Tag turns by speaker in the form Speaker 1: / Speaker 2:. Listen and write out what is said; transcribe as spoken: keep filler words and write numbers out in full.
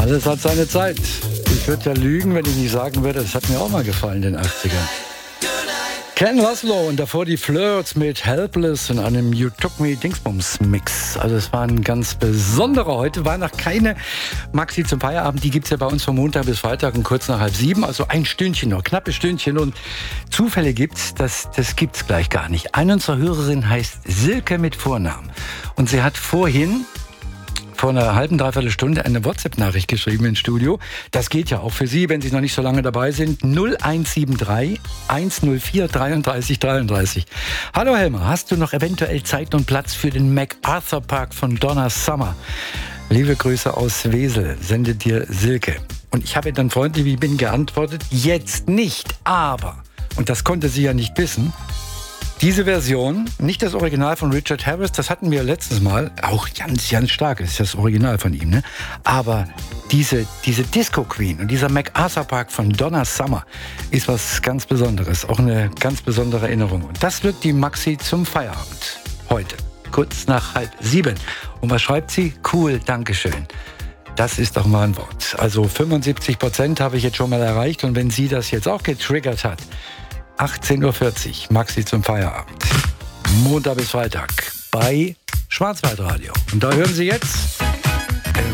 Speaker 1: Alles hat seine Zeit. Ich würde ja lügen, wenn ich nicht sagen würde, das hat mir auch mal gefallen in den achtzigern. Ken Laszlo und davor die Flirts mit Helpless und einem You Took Me Dingsbums Mix. Also es war ein ganz besonderer. Heute war noch keine Maxi zum Feierabend. Die gibt's ja bei uns von Montag bis Freitag um kurz nach halb sieben. Also ein Stündchen noch, knappes Stündchen. Und Zufälle gibt's, das, das gibt's gleich gar nicht. Eine unserer Hörerinnen heißt Silke mit Vornamen. Und sie hat vorhin vor einer halben, dreiviertel Stunde eine WhatsApp-Nachricht geschrieben ins Studio. Das geht ja auch für Sie, wenn Sie noch nicht so lange dabei sind. null eins sieben drei eins null vier dreiunddreißig dreiunddreißig. Hallo Helmer, hast du noch eventuell Zeit und Platz für den MacArthur Park von Donna Summer? Liebe Grüße aus Wesel, sendet dir Silke. Und ich habe dann freundlich, wie ich bin, geantwortet, jetzt nicht, aber, und das konnte sie ja nicht wissen, diese Version, nicht das Original von Richard Harris, das hatten wir letztes Mal, auch ganz, ganz stark, ist das Original von ihm, ne? Aber diese, diese Disco Queen und dieser MacArthur Park von Donna Summer ist was ganz Besonderes, auch eine ganz besondere Erinnerung. Und das wird die Maxi zum Feierabend heute, kurz nach halb sieben. Und was schreibt sie? Cool, Dankeschön. Das ist doch mal ein Wort. Also fünfundsiebzig Prozent habe ich jetzt schon mal erreicht und wenn sie das jetzt auch getriggert hat, achtzehn Uhr vierzig, Maxi zum Feierabend. Montag bis Freitag bei Schwarzwaldradio. Und da hören Sie jetzt